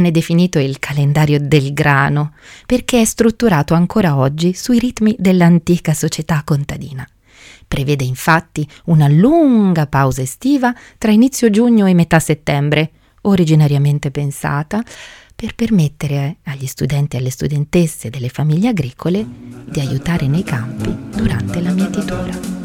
viene definito il calendario del grano, perché è strutturato ancora oggi sui ritmi dell'antica società contadina. Prevede infatti una lunga pausa estiva tra inizio giugno e metà settembre, originariamente pensata per permettere agli studenti e alle studentesse delle famiglie agricole di aiutare nei campi durante la mietitura.